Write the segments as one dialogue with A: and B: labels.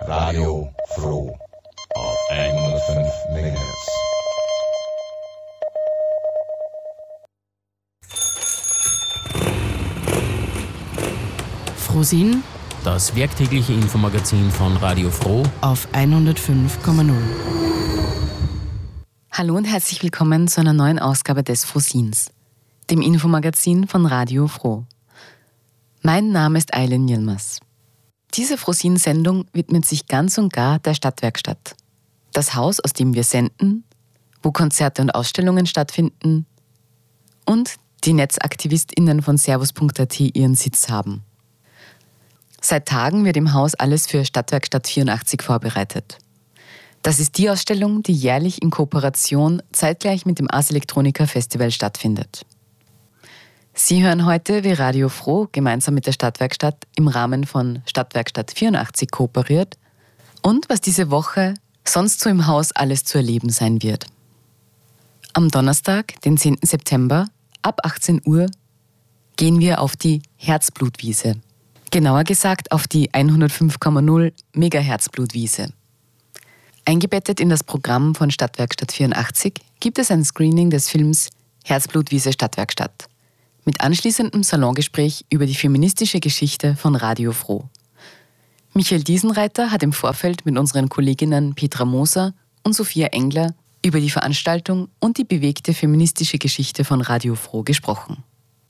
A: Radio Froh auf 105 MHz.
B: Frohsinn, das werktägliche Infomagazin von Radio Froh
C: auf 105,0.
D: Hallo und herzlich willkommen zu einer neuen Ausgabe des Frohsinns, dem Infomagazin von Radio Froh. Mein Name ist Aylin Yilmaz. Diese Frohsinn-Sendung widmet sich ganz und gar der Stadtwerkstatt. Das Haus, aus dem wir senden, wo Konzerte und Ausstellungen stattfinden und die NetzaktivistInnen von servus.at ihren Sitz haben. Seit Tagen wird im Haus alles für Stadtwerkstatt 84 vorbereitet. Das ist die Ausstellung, die jährlich in Kooperation zeitgleich mit dem Ars Electronica Festival stattfindet. Sie hören heute, wie Radio Froh gemeinsam mit der Stadtwerkstatt im Rahmen von Stadtwerkstatt 84 kooperiert und was diese Woche sonst so im Haus alles zu erleben sein wird. Am Donnerstag, den 10. September, ab 18 Uhr, gehen wir auf die Herzblutwiese. Genauer gesagt auf die 105,0 Megahertzblutwiese. Eingebettet in das Programm von Stadtwerkstatt 84 gibt es ein Screening des Films Herzblutwiese Stadtwerkstatt mit anschließendem Salongespräch über die feministische Geschichte von Radio Froh. Michael Diesenreiter hat im Vorfeld mit unseren Kolleginnen Petra Moser und Sophia Engler über die Veranstaltung und die bewegte feministische Geschichte von Radio Froh gesprochen.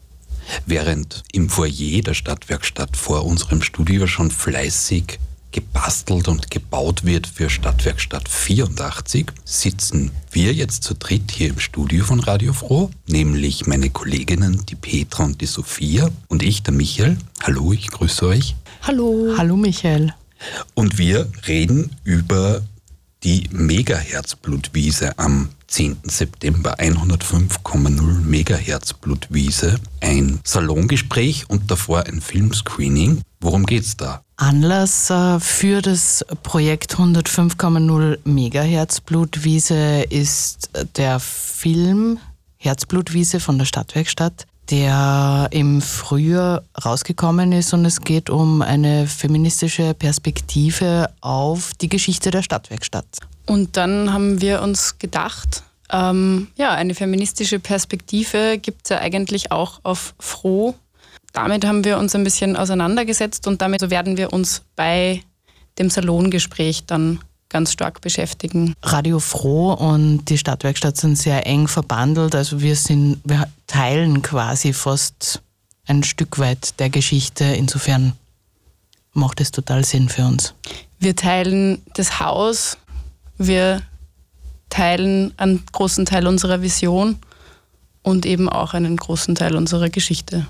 E: Während im Foyer der Stadtwerkstatt vor unserem Studio schon fleißig gebastelt und gebaut wird für Stadtwerkstatt 84, sitzen wir jetzt zu dritt hier im Studio von Radio Froh, nämlich meine Kolleginnen, die Petra und die Sophia und ich, der Michael. Hallo, ich grüße euch.
C: Hallo. Hallo Michael.
E: Und wir reden über die Megaherzblutwiese am 10. September, 105,0 Megahertz Blutwiese, ein Salongespräch und davor ein Filmscreening. Worum geht's da?
C: Anlass für das Projekt 105,0 Megahertz Blutwiese ist der Film Herzblutwiese von der Stadtwerkstatt, der im Frühjahr rausgekommen ist, und es geht um eine feministische Perspektive auf die Geschichte der Stadtwerkstatt.
F: Und dann haben wir uns gedacht, eine feministische Perspektive gibt es ja eigentlich auch auf Froh. Damit haben wir uns ein bisschen auseinandergesetzt und damit werden wir uns bei dem Salongespräch dann ganz stark beschäftigen.
C: Radio Froh und die Stadtwerkstatt sind sehr eng verbandelt, also wir teilen quasi fast ein Stück weit der Geschichte, insofern macht es total Sinn für uns.
F: Wir teilen das Haus, wir teilen einen großen Teil unserer Vision und eben auch einen großen Teil unserer Geschichte.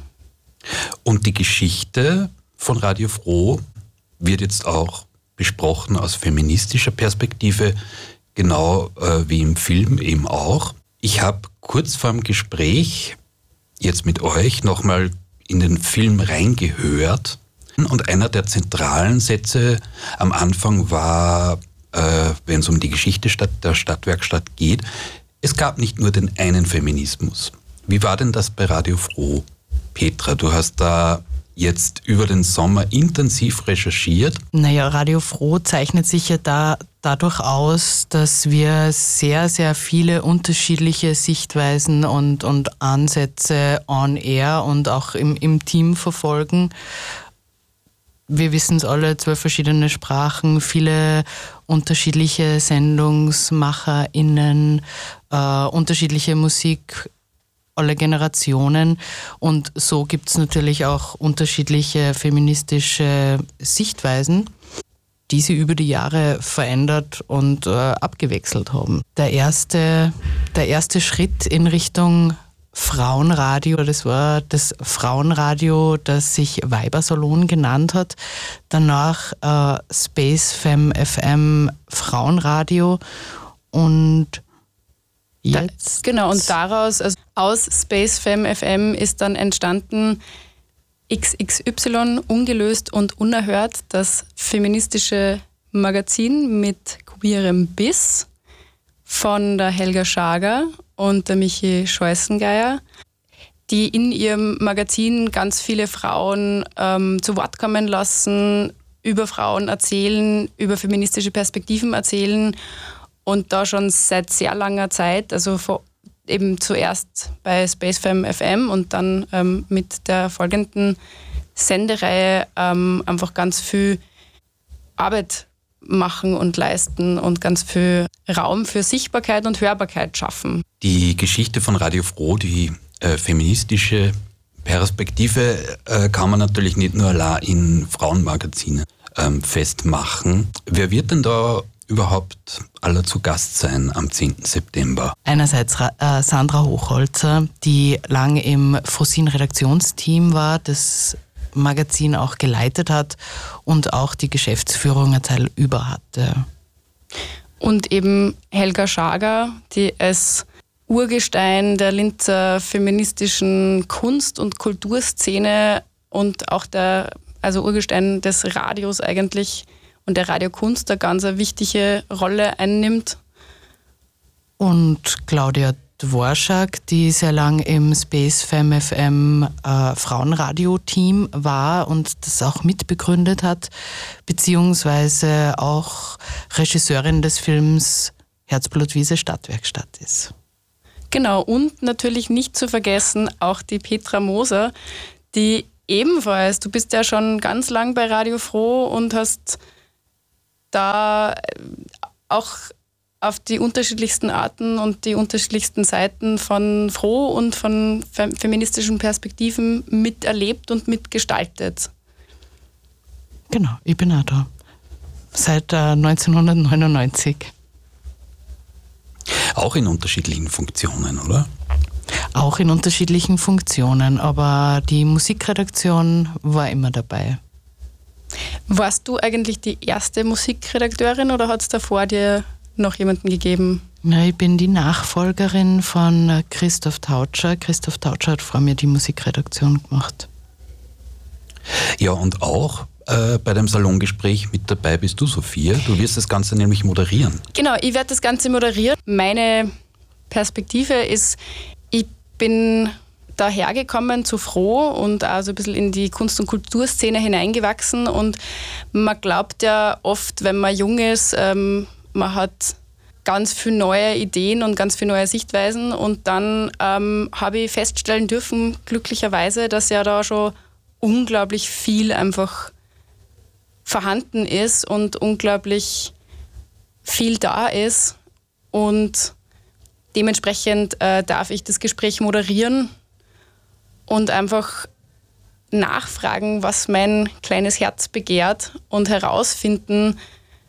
E: Und die Geschichte von Radio Froh wird jetzt auch besprochen aus feministischer Perspektive, genau wie im Film eben auch. Ich habe kurz vor dem Gespräch jetzt mit euch nochmal in den Film reingehört und einer der zentralen Sätze am Anfang war, wenn es um die Geschichte der Stadtwerkstatt geht, es gab nicht nur den einen Feminismus. Wie war denn das bei Radio Froh? Petra, du hast da jetzt über den Sommer intensiv recherchiert.
C: Naja, Radio Froh zeichnet sich ja dadurch aus, dass wir sehr, sehr viele unterschiedliche Sichtweisen und Ansätze on air und auch im Team verfolgen. Wir wissen es alle, 12 verschiedene Sprachen, viele unterschiedliche SendungsmacherInnen, unterschiedliche Musik, alle Generationen, und so gibt es natürlich auch unterschiedliche feministische Sichtweisen, die sie über die Jahre verändert und abgewechselt haben. Der erste Schritt in Richtung Frauenradio, das war das Frauenradio, das sich Weibersalon genannt hat, danach Space Femme FM Frauenradio und jetzt...
F: Genau, und daraus, also aus Space Femme FM ist dann entstanden XXY, ungelöst und unerhört, das feministische Magazin mit queerem Biss von der Helga Schager und der Michi Scheußengeier, die in ihrem Magazin ganz viele Frauen zu Wort kommen lassen, über Frauen erzählen, über feministische Perspektiven erzählen und da schon seit sehr langer Zeit, also eben zuerst bei Spacefam FM und dann mit der folgenden Sendereihe einfach ganz viel Arbeit machen und leisten und ganz viel Raum für Sichtbarkeit und Hörbarkeit schaffen.
E: Die Geschichte von Radio Froh, die feministische Perspektive, kann man natürlich nicht nur allein in Frauenmagazinen festmachen. Wer wird denn da überhaupt aller zu Gast sein am 10. September?
C: Einerseits Sandra Hochholzer, die lange im Frosin-Redaktionsteam war, das Magazin auch geleitet hat und auch die Geschäftsführung eine Zeit über hatte.
F: Und eben Helga Schager, die als Urgestein der Linzer feministischen Kunst- und Kulturszene und auch also Urgestein des Radios eigentlich und der Radiokunst eine ganz wichtige Rolle einnimmt.
C: Und Claudia Dworschak, die sehr lang im Spacefam FM Frauenradio-Team war und das auch mitbegründet hat, beziehungsweise auch Regisseurin des Films Herzblut-Wiese Stadtwerkstatt ist.
F: Genau, und natürlich nicht zu vergessen auch die Petra Moser, die ebenfalls, du bist ja schon ganz lang bei Radio Froh und hast da auch auf die unterschiedlichsten Arten und die unterschiedlichsten Seiten von Froh und von feministischen Perspektiven miterlebt und mitgestaltet.
C: Genau, ich bin auch da. Seit 1999.
E: Auch in unterschiedlichen Funktionen, oder?
C: Auch in unterschiedlichen Funktionen, aber die Musikredaktion war immer dabei.
F: Warst du eigentlich die erste Musikredakteurin oder hat es davor dir noch jemanden gegeben?
C: Ja, ich bin die Nachfolgerin von Christoph Tautscher. Christoph Tautscher hat vor mir die Musikredaktion gemacht.
E: Ja, und auch bei dem Salongespräch mit dabei bist du, Sophia. Du wirst das Ganze nämlich moderieren.
F: Genau, ich werde das Ganze moderieren. Meine Perspektive ist, ich bin dahergekommen zu Froh und auch so ein bisschen in die Kunst- und Kulturszene hineingewachsen. Und man glaubt ja oft, wenn man jung ist, man hat ganz viele neue Ideen und ganz viele neue Sichtweisen. Und dann habe ich feststellen dürfen, glücklicherweise, dass ja da schon unglaublich viel einfach vorhanden ist und unglaublich viel da ist. Und dementsprechend darf ich das Gespräch moderieren und einfach nachfragen, was mein kleines Herz begehrt und herausfinden,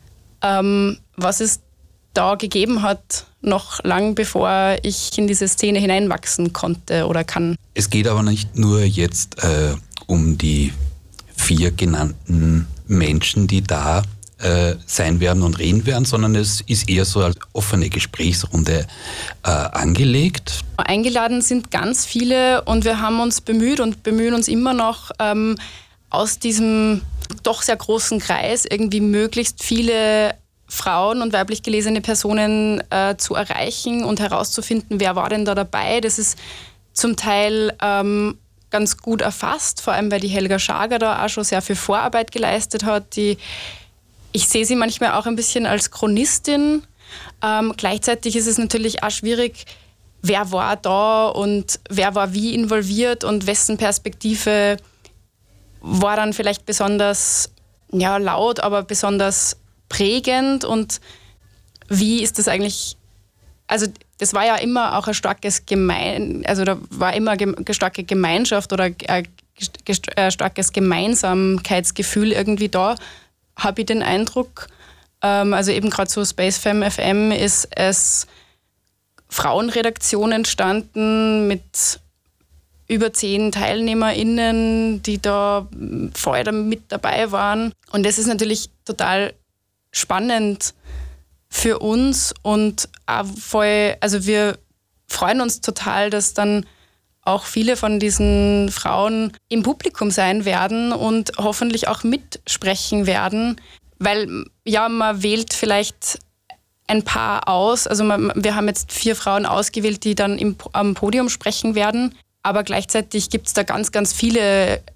F: was es da gegeben hat, noch lang bevor ich in diese Szene hineinwachsen konnte oder kann.
E: Es geht aber nicht nur jetzt um die 4 genannten Menschen, die da sein werden und reden werden, sondern es ist eher so als offene Gesprächsrunde angelegt.
F: Eingeladen sind ganz viele und wir haben uns bemüht und bemühen uns immer noch, aus diesem doch sehr großen Kreis irgendwie möglichst viele Frauen und weiblich gelesene Personen zu erreichen und herauszufinden, wer war denn da dabei. Das ist zum Teil ganz gut erfasst, vor allem weil die Helga Schager da auch schon sehr viel Vorarbeit geleistet hat. Ich sehe sie manchmal auch ein bisschen als Chronistin. Gleichzeitig ist es natürlich auch schwierig, wer war da und wer war wie involviert und wessen Perspektive war dann vielleicht besonders laut, aber besonders prägend und wie ist das eigentlich, also das war ja immer auch ein starkes da war immer eine starke Gemeinschaft oder ein starkes Gemeinsamkeitsgefühl irgendwie da, habe ich den Eindruck. Also eben gerade so Spacefam FM ist als Frauenredaktion entstanden mit über 10 TeilnehmerInnen, die da vorher mit dabei waren. Und das ist natürlich total spannend für uns und auch voll, also wir freuen uns total, dass dann auch viele von diesen Frauen im Publikum sein werden und hoffentlich auch mitsprechen werden, weil man wählt vielleicht ein paar aus, also wir haben jetzt 4 Frauen ausgewählt, die dann am Podium sprechen werden, aber gleichzeitig gibt es da ganz, ganz viele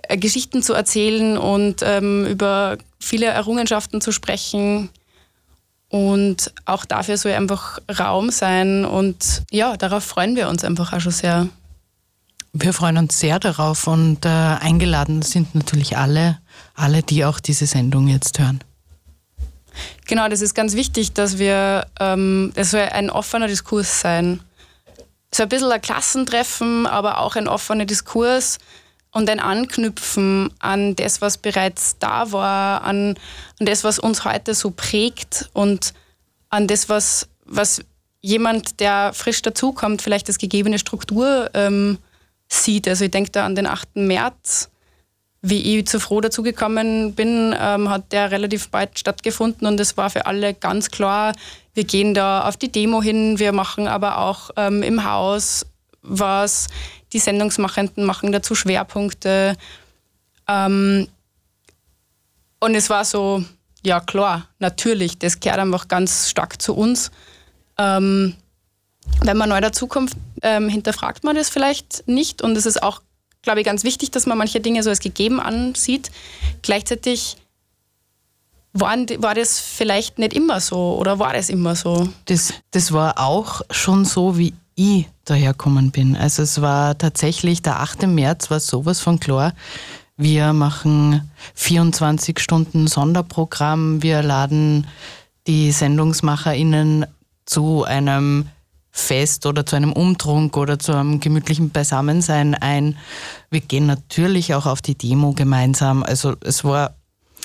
F: Geschichten zu erzählen und über viele Errungenschaften zu sprechen. Und auch dafür soll einfach Raum sein. Und ja, darauf freuen wir uns einfach auch schon sehr.
C: Wir freuen uns sehr darauf und eingeladen sind natürlich alle, die auch diese Sendung jetzt hören.
F: Genau, das ist ganz wichtig, dass es soll ein offener Diskurs sein. So ein bisschen ein Klassentreffen, aber auch ein offener Diskurs und ein Anknüpfen an das, was bereits da war, an das, was uns heute so prägt und an das, was jemand, der frisch dazukommt, vielleicht als gegebene Struktur sieht. Also ich denke da an den 8. März, wie ich zu Froh dazugekommen bin, hat der relativ bald stattgefunden und es war für alle ganz klar, wir gehen da auf die Demo hin, wir machen aber auch im Haus was, die Sendungsmachenden machen dazu Schwerpunkte. Und es war so, ja klar, natürlich, das gehört einfach ganz stark zu uns. Wenn man neu dazukommt, hinterfragt man das vielleicht nicht und es ist auch, glaube ich, ganz wichtig, dass man manche Dinge so als gegeben ansieht. Gleichzeitig war das vielleicht nicht immer so oder war das immer so?
C: Das war auch schon so, wie ich daherkommen bin. Also es war tatsächlich, der 8. März war sowas von klar. Wir machen 24 Stunden Sonderprogramm, wir laden die SendungsmacherInnen zu einem Fest oder zu einem Umtrunk oder zu einem gemütlichen Beisammensein ein. Wir gehen natürlich auch auf die Demo gemeinsam. Also es war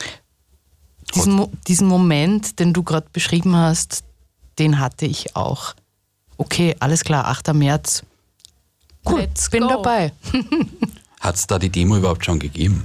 C: diesen Moment, den du gerade beschrieben hast, den hatte ich auch. Okay, alles klar, 8. März. Cool,
F: Let's
C: bin
F: go.
C: dabei.
E: Hat es da die Demo überhaupt schon gegeben?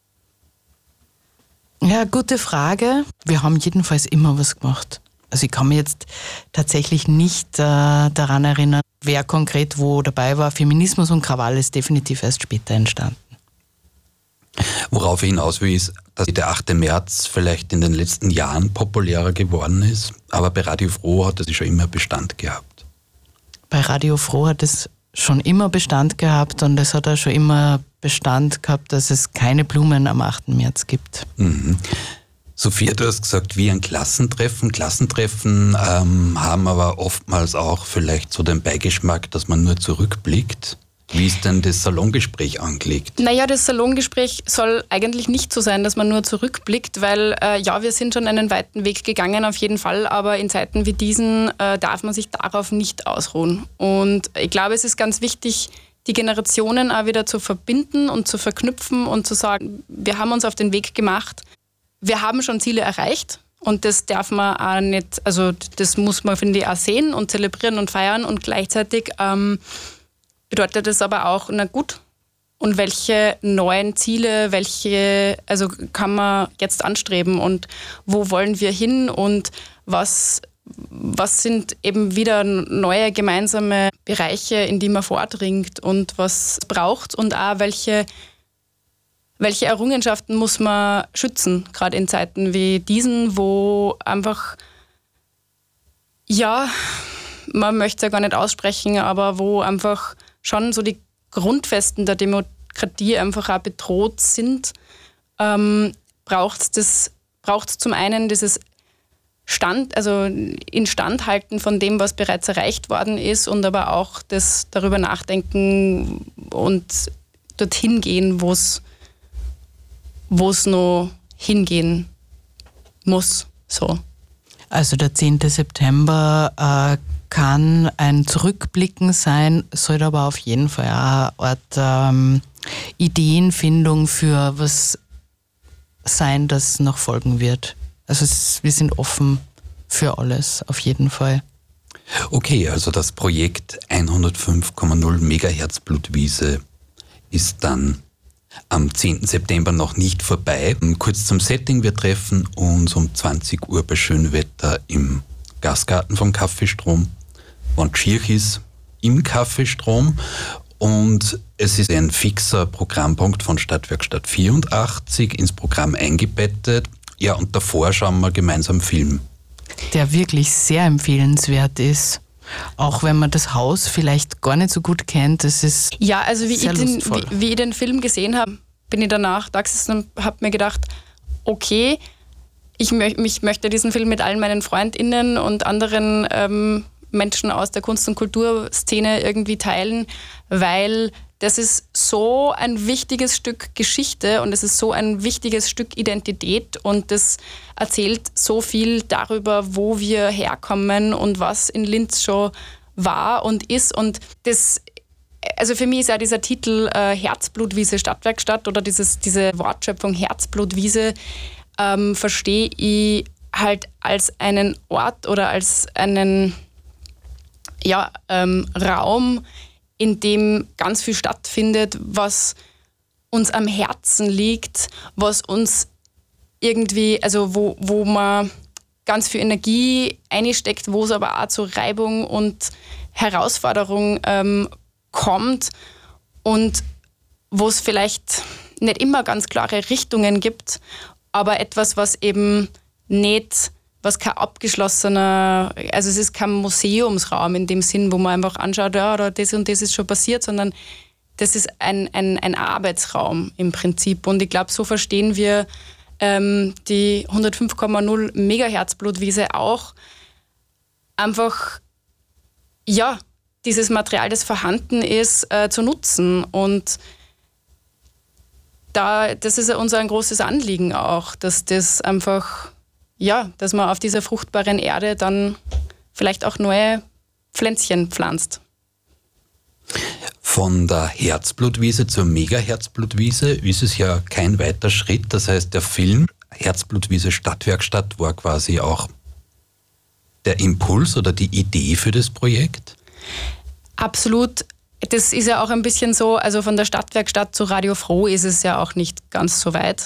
C: Ja, gute Frage. Wir haben jedenfalls immer was gemacht. Also ich kann mich jetzt tatsächlich nicht daran erinnern, wer konkret wo dabei war. Feminismus und Krawall ist definitiv erst später entstanden.
E: Worauf ich hinaus will, ist, dass der 8. März vielleicht in den letzten Jahren populärer geworden ist, aber bei Radio Froh hat es schon immer Bestand gehabt.
C: Bei Radio Froh hat es schon immer Bestand gehabt und es hat auch schon immer Bestand gehabt, dass es keine Blumen am 8. März gibt.
E: Mhm. Sophia, du hast gesagt, wie ein Klassentreffen. Klassentreffen haben aber oftmals auch vielleicht so den Beigeschmack, dass man nur zurückblickt. Wie ist denn das Salongespräch angelegt?
F: Naja, das Salongespräch soll eigentlich nicht so sein, dass man nur zurückblickt, weil ja, wir sind schon einen weiten Weg gegangen auf jeden Fall, aber in Zeiten wie diesen darf man sich darauf nicht ausruhen. Und ich glaube, es ist ganz wichtig, die Generationen auch wieder zu verbinden und zu verknüpfen und zu sagen, wir haben uns auf den Weg gemacht, wir haben schon Ziele erreicht und das darf man auch nicht, also das muss man, finde ich, auch sehen und zelebrieren und feiern und gleichzeitig bedeutet das aber auch, na gut, und welche neuen Ziele, also kann man jetzt anstreben und wo wollen wir hin und was sind eben wieder neue gemeinsame Bereiche, in die man vordringt und was braucht und auch welche Errungenschaften muss man schützen, gerade in Zeiten wie diesen, wo einfach, ja, man möchte es ja gar nicht aussprechen, aber wo einfach schon so die Grundfesten der Demokratie einfach auch bedroht sind, braucht es zum einen dieses Instandhalten von dem, was bereits erreicht worden ist und aber auch das darüber nachdenken und dorthin gehen, wo es noch hingehen muss. So.
C: Also der 10. September kann ein Zurückblicken sein, sollte aber auf jeden Fall auch eine Art Ideenfindung für was sein, das noch folgen wird. Also wir sind offen für alles, auf jeden Fall.
E: Okay, also das Projekt 105,0 Megahertz Blutwiese ist dann am 10. September noch nicht vorbei. Kurz zum Setting, wir treffen uns um 20 Uhr bei Schönwetter im Gastgarten vom Kaffeestrom, wenn Schirch ist, im Kaffeestrom. Und es ist ein fixer Programmpunkt von Stadtwerkstatt 84 ins Programm eingebettet. Ja, und davor schauen wir gemeinsam Film. Der
C: wirklich sehr empfehlenswert ist. Auch wenn man das Haus vielleicht gar nicht so gut kennt, das ist
F: ja, also wie ich den Film gesehen habe, bin ich danach da gesessen und habe mir gedacht, okay, ich möchte diesen Film mit allen meinen FreundInnen und anderen Menschen aus der Kunst- und Kulturszene irgendwie teilen, weil das ist so ein wichtiges Stück Geschichte und es ist so ein wichtiges Stück Identität und das erzählt so viel darüber, wo wir herkommen und was in Linz schon war und ist. Und das, also für mich ist ja dieser Titel Herzblutwiese Stadtwerkstatt oder diese Wortschöpfung Herzblutwiese verstehe ich halt als einen Ort oder als einen Raum, in dem ganz viel stattfindet, was uns am Herzen liegt, was uns irgendwie, also wo man ganz viel Energie einsteckt, wo es aber auch zu Reibung und Herausforderung kommt und wo es vielleicht nicht immer ganz klare Richtungen gibt, aber etwas, was eben nicht, was kein abgeschlossener, also es ist kein Museumsraum in dem Sinn, wo man einfach anschaut, ja, oder das und das ist schon passiert, sondern das ist ein Arbeitsraum im Prinzip. Und ich glaube, so verstehen wir die 105,0 Megahertz Blutwiese auch einfach, ja, dieses Material, das vorhanden ist, zu nutzen. Und das ist uns ein großes Anliegen auch, dass das einfach, ja, dass man auf dieser fruchtbaren Erde dann vielleicht auch neue Pflänzchen pflanzt.
E: Von der Herzblutwiese zur Mega-Herzblutwiese ist es ja kein weiter Schritt. Das heißt, der Film Herzblutwiese Stadtwerkstatt war quasi auch der Impuls oder die Idee für das Projekt?
F: Absolut. Das ist ja auch ein bisschen so, also von der Stadtwerkstatt zu Radio Froh ist es ja auch nicht ganz so weit.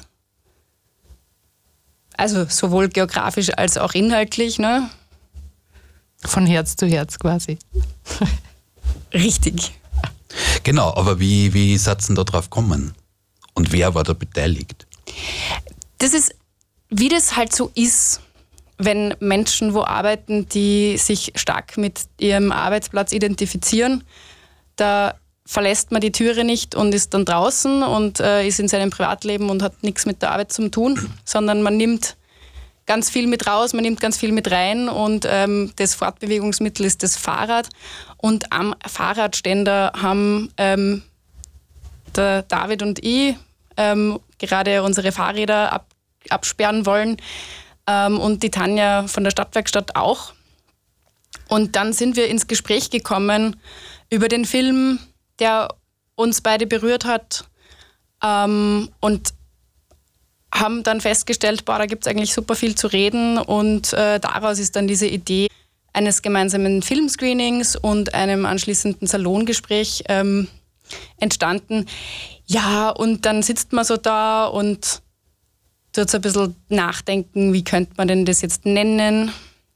F: Also sowohl geografisch als auch inhaltlich, ne?
C: Von Herz zu Herz quasi.
F: Richtig.
E: Genau, aber wie seid ihr da drauf gekommen? Und wer war da beteiligt?
F: Das ist, wie das halt so ist, wenn Menschen wo arbeiten, die sich stark mit ihrem Arbeitsplatz identifizieren. Da verlässt man die Türe nicht und ist dann draußen und ist in seinem Privatleben und hat nichts mit der Arbeit zu tun, sondern man nimmt ganz viel mit raus, man nimmt ganz viel mit rein und das Fortbewegungsmittel ist das Fahrrad. Und am Fahrradständer haben der David und ich gerade unsere Fahrräder absperren wollen und die Tanja von der Stadtwerkstatt auch. Und dann sind wir ins Gespräch gekommen über den Film, der uns beide berührt hat und haben dann festgestellt, da gibt es eigentlich super viel zu reden und daraus ist dann diese Idee eines gemeinsamen Filmscreenings und einem anschließenden Salongespräch entstanden. Ja, und dann sitzt man so da und tut so ein bisschen nachdenken, wie könnte man denn das jetzt nennen?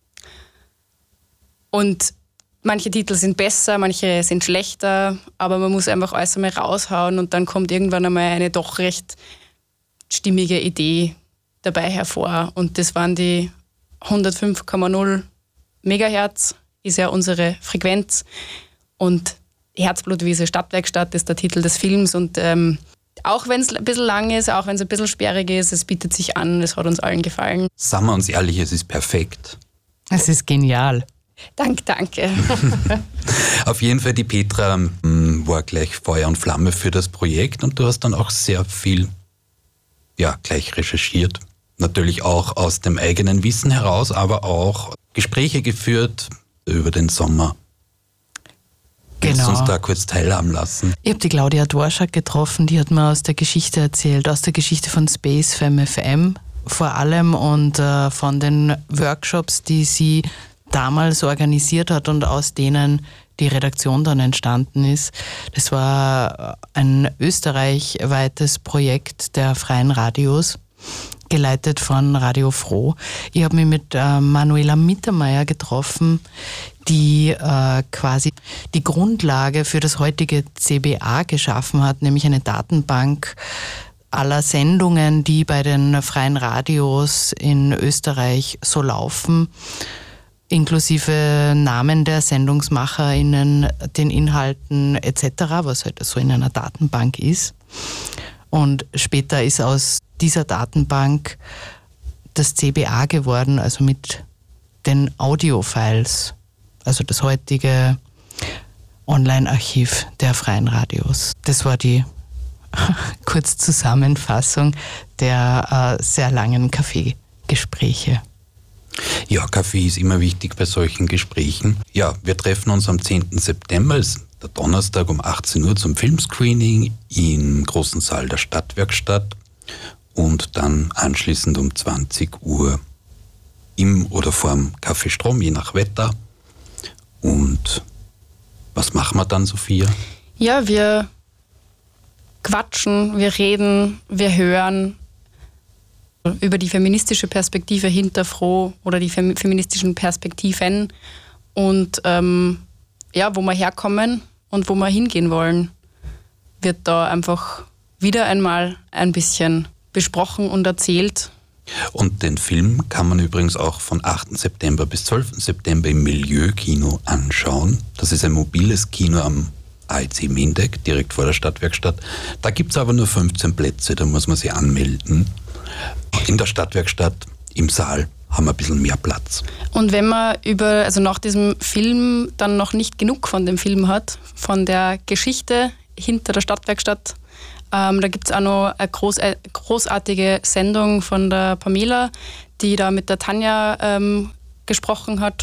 F: Und manche Titel sind besser, manche sind schlechter, aber man muss einfach alles einmal raushauen und dann kommt irgendwann einmal eine doch recht stimmige Idee dabei hervor. Und das waren die 105,0 Megahertz, ist ja unsere Frequenz. Und Herzblutwiese Stadtwerkstatt ist der Titel des Films. Und auch wenn es ein bisschen lang ist, auch wenn es ein bisschen sperrig ist, es bietet sich an, es hat uns allen gefallen.
E: Sagen wir uns ehrlich, es ist perfekt.
C: Es ist genial.
F: Danke.
E: Auf jeden Fall, die Petra war gleich Feuer und Flamme für das Projekt und du hast dann auch sehr viel gleich recherchiert. Natürlich auch aus dem eigenen Wissen heraus, aber auch Gespräche geführt über den Sommer. Willst du uns da kurz teilhaben lassen?
C: Ich habe die Claudia Dworschak getroffen, die hat mir aus der Geschichte erzählt, aus der Geschichte von Space Femme FM vor allem und von den Workshops, die sie damals organisiert hat und aus denen die Redaktion dann entstanden ist. Das war ein österreichweites Projekt der freien Radios, geleitet von Radio Froh. Ich habe mich mit Manuela Mittermeier getroffen, die quasi die Grundlage für das heutige CBA geschaffen hat, nämlich eine Datenbank aller Sendungen, die bei den freien Radios in Österreich so laufen, inklusive Namen der SendungsmacherInnen, den Inhalten etc., was halt so in einer Datenbank ist. Und später ist aus dieser Datenbank das CBA geworden, also mit den Audiofiles, also das heutige Online-Archiv der Freien Radios. Das war die Kurzzusammenfassung der sehr langen Kaffeegespräche.
E: Ja, Kaffee ist immer wichtig bei solchen Gesprächen. Ja, wir treffen uns am 10. September, ist der Donnerstag um 18 Uhr zum Filmscreening im großen Saal der Stadtwerkstatt und dann anschließend um 20 Uhr im oder vorm Café Strom, je nach Wetter. Und was machen wir dann, Sophia?
F: Ja, wir quatschen, wir reden, wir hören über die feministische Perspektive hinter Froh oder die feministischen Perspektiven und wo wir herkommen und wo wir hingehen wollen, wird da einfach wieder einmal ein bisschen besprochen und erzählt.
E: Und den Film kann man übrigens auch von 8. September bis 12. September im Milieu-Kino anschauen. Das ist ein mobiles Kino am AEC Mendeck, direkt vor der Stadtwerkstatt. Da gibt es aber nur 15 Plätze, da muss man sich anmelden. In der Stadtwerkstatt, im Saal, haben wir ein bisschen mehr Platz.
F: Und wenn man nach diesem Film dann noch nicht genug von dem Film hat, von der Geschichte hinter der Stadtwerkstatt, da gibt es auch noch eine großartige Sendung von der Pamela, die da mit der Tanja gesprochen hat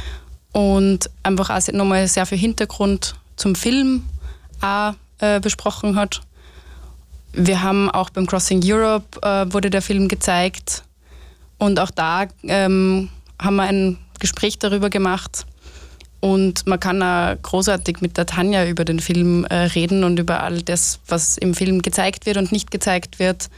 F: und einfach auch nochmal sehr viel Hintergrund zum Film auch besprochen hat. Wir haben auch beim Crossing Europe wurde der Film gezeigt und auch da haben wir ein Gespräch darüber gemacht und man kann auch großartig mit der Tanja über den Film reden und über all das, was im Film gezeigt wird und nicht gezeigt wird,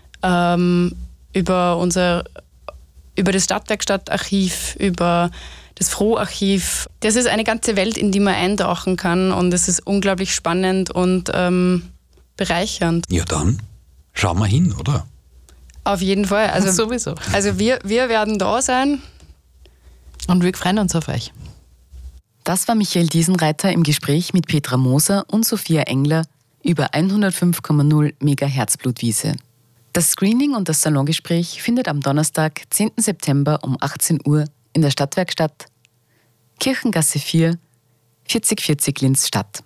F: über das Stadtwerkstattarchiv, über das Froh-Archiv. Das ist eine ganze Welt, in die man eintauchen kann und es ist unglaublich spannend und bereichernd.
E: Ja, dann schauen wir hin, oder?
F: Auf jeden Fall. Also,
C: sowieso.
F: Also wir werden da sein.
C: Und wir freuen uns auf euch.
D: Das war Michael Diesenreiter im Gespräch mit Petra Moser und Sophia Engler über 105,0 MHz Blutwiese. Das Screening und das Salongespräch findet am Donnerstag, 10. September um 18 Uhr in der Stadtwerkstatt, Kirchengasse 4, 4040 Linz statt.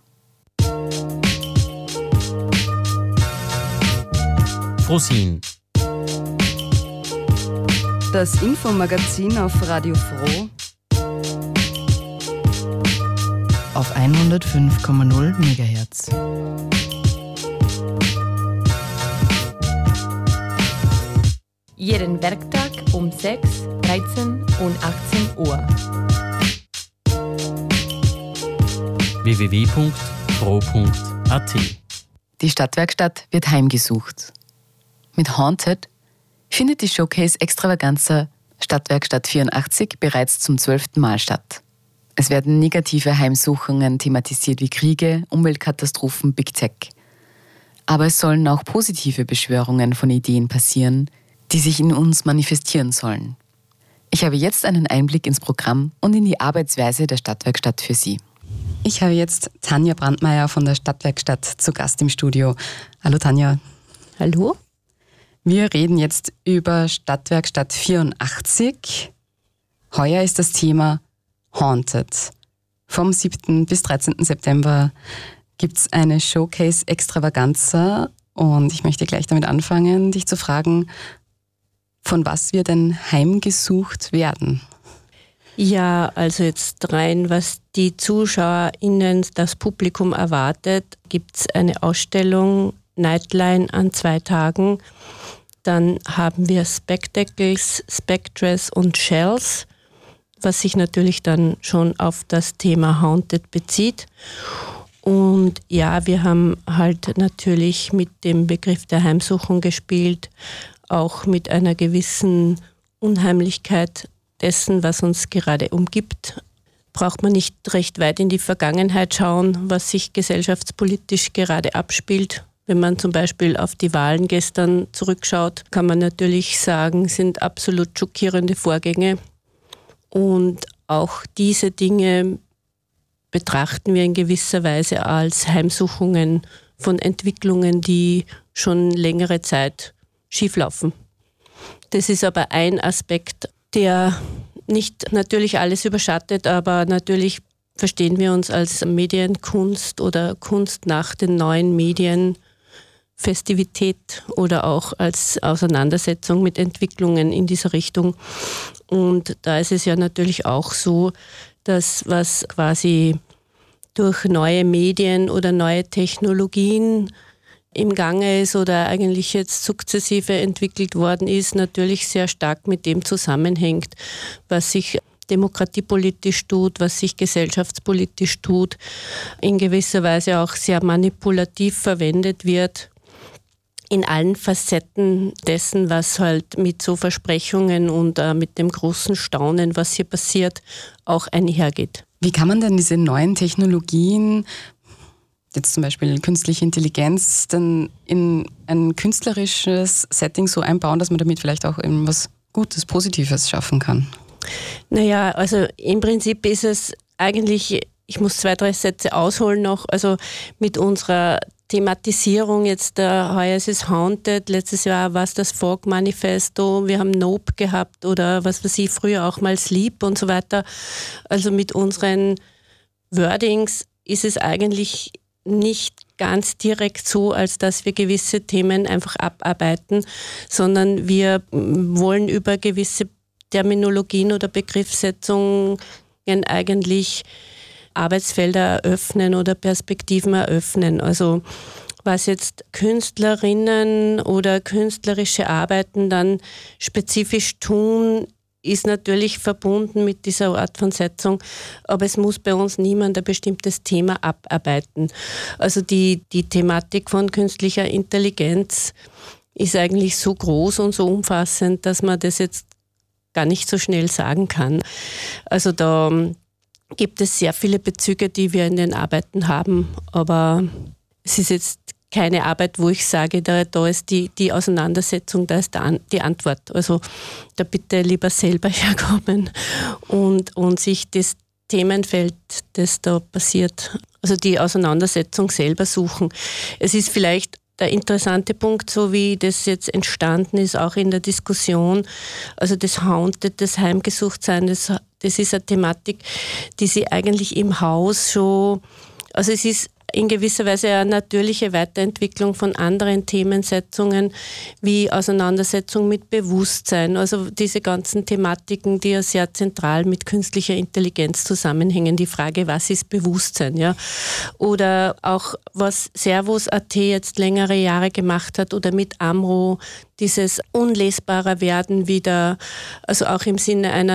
B: Frosin.
G: Das Infomagazin auf Radio Froh
C: Auf 105,0 MHz.
H: Jeden Werktag um 6, 13 und 18 Uhr.
B: www.fro.at.
D: Die Stadtwerkstatt wird heimgesucht. Mit Haunted findet die Showcase Extravaganza Stadtwerkstatt 84 bereits zum 12. Mal statt. Es werden negative Heimsuchungen thematisiert wie Kriege, Umweltkatastrophen, Big Tech. Aber es sollen auch positive Beschwörungen von Ideen passieren, die sich in uns manifestieren sollen. Ich habe jetzt einen Einblick ins Programm und in die Arbeitsweise der Stadtwerkstatt für Sie.
I: Ich habe jetzt Tanja Brandmeier von der Stadtwerkstatt zu Gast im Studio. Hallo Tanja.
H: Hallo.
I: Wir reden jetzt über Stadtwerkstatt 84. Heuer ist das Thema Haunted. Vom 7. bis 13. September gibt es eine Showcase Extravaganza und ich möchte gleich damit anfangen, dich zu fragen, von was wir denn heimgesucht werden.
H: Ja, also jetzt rein, was die ZuschauerInnen, das Publikum erwartet, gibt es eine Ausstellung Nightline an 2 Tagen. Dann haben wir Spectacles, Spectres und Shells, was sich natürlich dann schon auf das Thema Haunted bezieht. Und ja, wir haben halt natürlich mit dem Begriff der Heimsuchung gespielt, auch mit einer gewissen Unheimlichkeit dessen, was uns gerade umgibt. Braucht man nicht recht weit in die Vergangenheit schauen, was sich gesellschaftspolitisch gerade abspielt. Wenn man zum Beispiel auf die Wahlen gestern zurückschaut, kann man natürlich sagen, sind absolut schockierende Vorgänge. Und auch diese Dinge betrachten wir in gewisser Weise als Heimsuchungen von Entwicklungen, die schon längere Zeit schieflaufen. Das ist aber ein Aspekt, der nicht natürlich alles überschattet, aber natürlich verstehen wir uns als Medienkunst oder Kunst nach den neuen Medien, Festivität oder auch als Auseinandersetzung mit Entwicklungen in dieser Richtung. Und da ist es ja natürlich auch so, dass was quasi durch neue Medien oder neue Technologien im Gange ist oder eigentlich jetzt sukzessive entwickelt worden ist, natürlich sehr stark mit dem zusammenhängt, was sich demokratiepolitisch tut, was sich gesellschaftspolitisch tut, in gewisser Weise auch sehr manipulativ verwendet wird, in allen Facetten dessen, was halt mit so Versprechungen und mit dem großen Staunen, was hier passiert, auch einhergeht.
I: Wie kann man denn diese neuen Technologien, jetzt zum Beispiel künstliche Intelligenz, dann in ein künstlerisches Setting so einbauen, dass man damit vielleicht auch irgendwas Gutes, Positives schaffen kann?
H: Naja, also im Prinzip ist es eigentlich, ich muss 2, 3 Sätze ausholen noch, also mit unserer Thematisierung, jetzt heuer ist es Haunted, letztes Jahr war es das Fog Manifesto, wir haben Nope gehabt oder was weiß ich, früher auch mal Sleep und so weiter. Also mit unseren Wordings ist es eigentlich nicht ganz direkt so, als dass wir gewisse Themen einfach abarbeiten, sondern wir wollen über gewisse Terminologien oder Begriffssetzungen eigentlich Arbeitsfelder eröffnen oder Perspektiven eröffnen. Also was jetzt Künstlerinnen oder künstlerische Arbeiten dann spezifisch tun, ist natürlich verbunden mit dieser Art von Setzung, aber es muss bei uns niemand ein bestimmtes Thema abarbeiten. Also die Thematik von künstlicher Intelligenz ist eigentlich so groß und so umfassend, dass man das jetzt gar nicht so schnell sagen kann. Also da gibt es sehr viele Bezüge, die wir in den Arbeiten haben, aber es ist jetzt keine Arbeit, wo ich sage, da ist die Auseinandersetzung, da ist die Antwort. Also da bitte lieber selber herkommen und sich das Themenfeld, das da passiert, also die Auseinandersetzung selber suchen. Es ist vielleicht der interessante Punkt, so wie das jetzt entstanden ist, auch in der Diskussion, also das Haunted, das Heimgesuchtsein, das ist eine Thematik, die sie eigentlich im Haus schon, also es ist in gewisser Weise eine natürliche Weiterentwicklung von anderen Themensetzungen wie Auseinandersetzung mit Bewusstsein, also diese ganzen Thematiken, die ja sehr zentral mit künstlicher Intelligenz zusammenhängen. Die Frage, was ist Bewusstsein? Ja? Oder auch, was Servus.at jetzt längere Jahre gemacht hat oder mit Amro, dieses unlesbarer Werden wieder, also auch im Sinne einer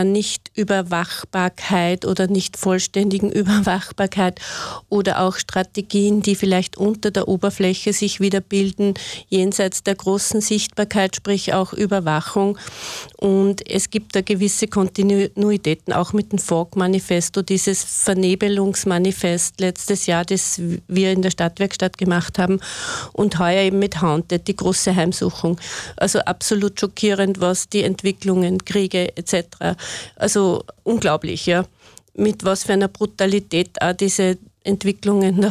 H: Nicht-Überwachbarkeit oder nicht vollständigen Überwachbarkeit oder auch Strategien, die vielleicht unter der Oberfläche sich wieder bilden, jenseits der großen Sichtbarkeit, sprich auch Überwachung. Und es gibt da gewisse Kontinuitäten, auch mit dem Fog-Manifesto, dieses Vernebelungsmanifest letztes Jahr, das wir in der Stadtwerkstatt gemacht haben und heuer eben mit Haunted, die große Heimsuchung. Also absolut schockierend, was die Entwicklungen, Kriege etc. Also unglaublich, ja. Mit was für einer Brutalität auch diese Entwicklungen,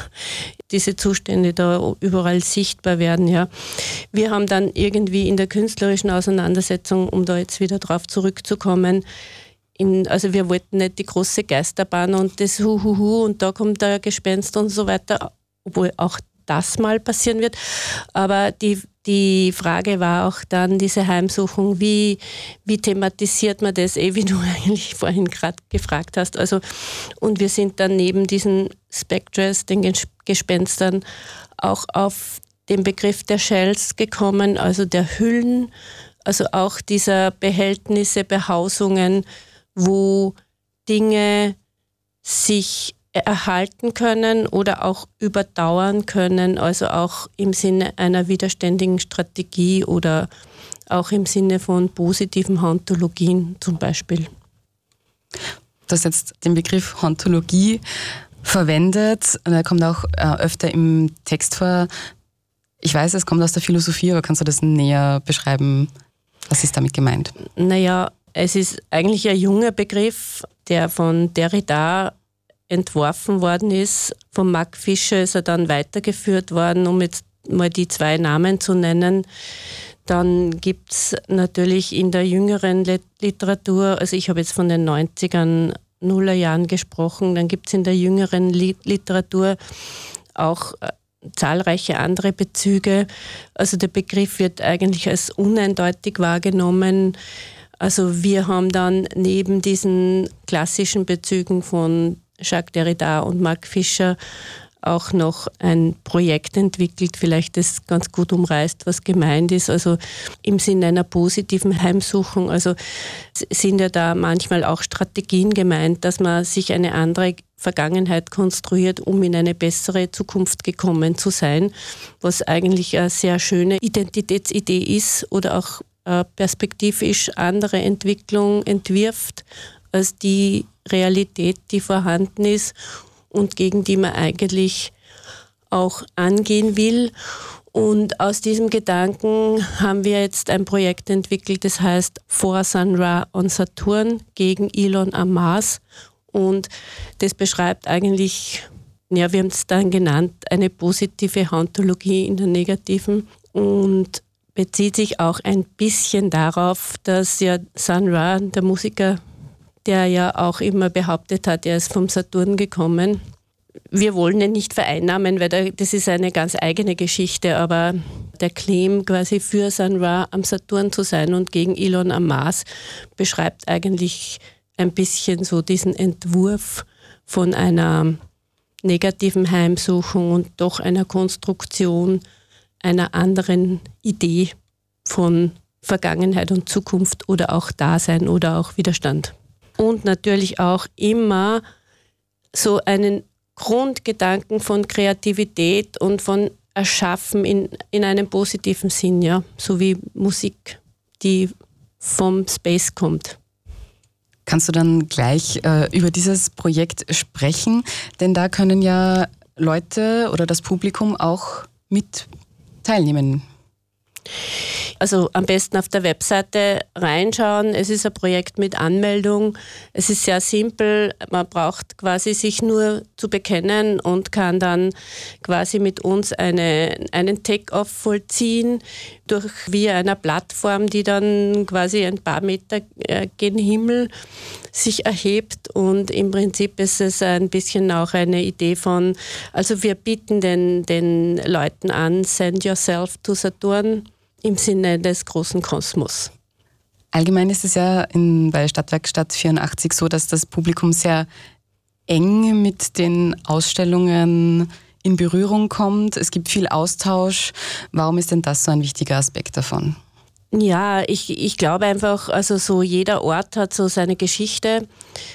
H: diese Zustände da überall sichtbar werden, ja. Wir haben dann irgendwie in der künstlerischen Auseinandersetzung, um da jetzt wieder drauf zurückzukommen, also wir wollten nicht die große Geisterbahn und das Huhuhu und da kommt der Gespenst und so weiter, obwohl auch das mal passieren wird. Aber die Frage war auch dann, diese Heimsuchung, wie thematisiert man das, wie du eigentlich vorhin gerade gefragt hast. Also, und wir sind dann neben diesen Spectres, den Gespenstern, auch auf den Begriff der Shells gekommen, also der Hüllen, also auch dieser Behältnisse, Behausungen, wo Dinge sich erhalten können oder auch überdauern können, also auch im Sinne einer widerständigen Strategie oder auch im Sinne von positiven Hauntologien zum Beispiel.
I: Du hast jetzt den Begriff Hauntologie verwendet, und er kommt auch öfter im Text vor. Ich weiß, es kommt aus der Philosophie, aber kannst du das näher beschreiben? Was ist damit gemeint?
H: Naja, es ist eigentlich ein junger Begriff, der von Derrida entworfen worden ist. Von Mark Fisher ist er dann weitergeführt worden, um jetzt mal die 2 Namen zu nennen. Dann gibt es natürlich in der jüngeren Literatur, also ich habe jetzt von den 90ern, Nullerjahren gesprochen, dann gibt es in der jüngeren Literatur auch zahlreiche andere Bezüge. Also der Begriff wird eigentlich als uneindeutig wahrgenommen. Also wir haben dann neben diesen klassischen Bezügen von Jacques Derrida und Mark Fisher auch noch ein Projekt entwickelt, vielleicht das ganz gut umreißt, was gemeint ist, also im Sinne einer positiven Heimsuchung. Also sind ja da manchmal auch Strategien gemeint, dass man sich eine andere Vergangenheit konstruiert, um in eine bessere Zukunft gekommen zu sein, was eigentlich eine sehr schöne Identitätsidee ist oder auch perspektivisch andere Entwicklung entwirft als die Realität, die vorhanden ist und gegen die man eigentlich auch angehen will. Und aus diesem Gedanken haben wir jetzt ein Projekt entwickelt, das heißt For Sun Ra on Saturn gegen Elon am Mars. Und das beschreibt eigentlich, ja, wir haben es dann genannt, eine positive Hauntologie in der negativen und bezieht sich auch ein bisschen darauf, dass ja Sun Ra, der Musiker, der ja auch immer behauptet hat, er ist vom Saturn gekommen. Wir wollen ihn nicht vereinnahmen, weil das ist eine ganz eigene Geschichte, aber der Claim quasi für Sun Ra am Saturn zu sein und gegen Elon am Mars beschreibt eigentlich ein bisschen so diesen Entwurf von einer negativen Heimsuchung und doch einer Konstruktion einer anderen Idee von Vergangenheit und Zukunft oder auch Dasein oder auch Widerstand. Und natürlich auch immer so einen Grundgedanken von Kreativität und von Erschaffen in einem positiven Sinn, ja, so wie Musik, die vom Space kommt.
I: Kannst du dann gleich über dieses Projekt sprechen? Denn da können ja Leute oder das Publikum auch mit teilnehmen.
H: Also am besten auf der Webseite reinschauen. Es ist ein Projekt mit Anmeldung. Es ist sehr simpel. Man braucht quasi sich nur zu bekennen und kann dann quasi mit uns einen Take-Off vollziehen durch via einer Plattform, die dann quasi ein paar Meter gen Himmel sich erhebt. Und im Prinzip ist es ein bisschen auch eine Idee von, also wir bieten den Leuten an, send yourself to Saturn, im Sinne des großen Kosmos.
I: Allgemein ist es ja bei Stadtwerkstatt 84 so, dass das Publikum sehr eng mit den Ausstellungen in Berührung kommt. Es gibt viel Austausch. Warum ist denn das so ein wichtiger Aspekt davon?
H: Ja, ich glaube einfach, also so jeder Ort hat so seine Geschichte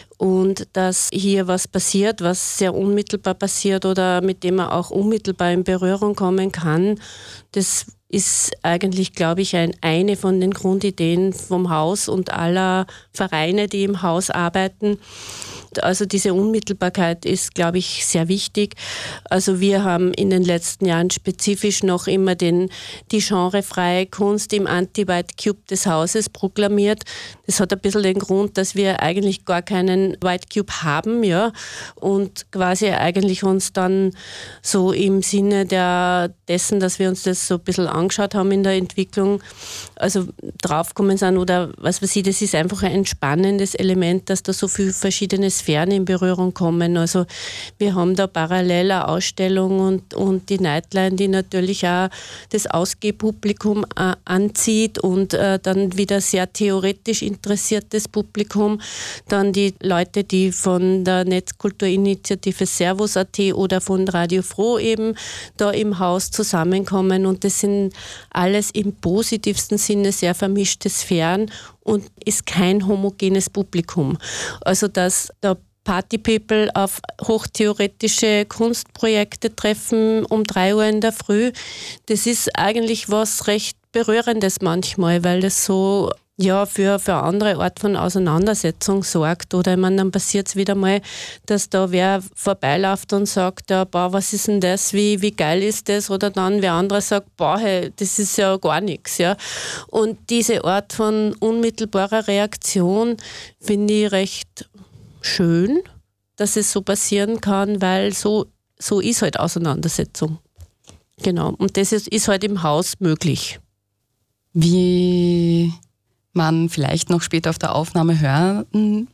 H: und dass hier was passiert, was sehr unmittelbar passiert oder mit dem man auch unmittelbar in Berührung kommen kann, das ist eigentlich, glaube ich, eine von den Grundideen vom Haus und aller Vereine, die im Haus arbeiten. Also diese Unmittelbarkeit ist, glaube ich, sehr wichtig. Also wir haben in den letzten Jahren spezifisch noch immer die genrefreie Kunst im Anti-White Cube des Hauses proklamiert. Das hat ein bisschen den Grund, dass wir eigentlich gar keinen White Cube haben, ja, und quasi eigentlich uns dann so im Sinne dessen, dass wir uns das so ein bisschen angeschaut haben in der Entwicklung, also draufgekommen sind oder was weiß ich, das ist einfach ein entspannendes Element, dass da so viele verschiedene Sphären in Berührung kommen. Also wir haben da parallel eine Ausstellung und die Nightline, die natürlich auch das Ausgehpublikum anzieht und dann wieder sehr theoretisch interessiertes Publikum. Dann die Leute, die von der Netzkulturinitiative Servus.at oder von Radio Froh eben da im Haus zusammenkommen und das sind alles im positivsten Sinne sehr vermischte Sphären und ist kein homogenes Publikum. Also dass da Party-People auf hochtheoretische Kunstprojekte treffen um 3 Uhr in der Früh, das ist eigentlich was recht Berührendes manchmal, weil das so ja, für eine andere Art von Auseinandersetzung sorgt. Oder ich meine, dann passiert es wieder mal, dass da wer vorbeiläuft und sagt, ja, boah, was ist denn das, wie geil ist das? Oder dann wer andere sagt, boah, hey, das ist ja gar nichts. Ja. Und diese Art von unmittelbarer Reaktion finde ich recht schön, dass es so passieren kann, weil so ist halt Auseinandersetzung. Genau, und das ist halt im Haus möglich.
I: Wie man vielleicht noch später auf der Aufnahme hören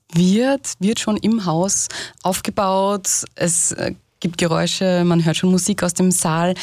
I: wird schon im Haus aufgebaut. Es gibt Geräusche, man hört schon Musik aus dem Saal.